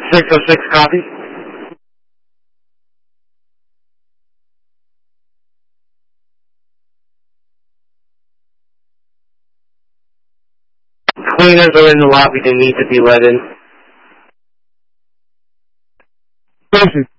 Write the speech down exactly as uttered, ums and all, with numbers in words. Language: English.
six oh six, copy. Cleaners are in the lobby. They need to be let in. Perfect.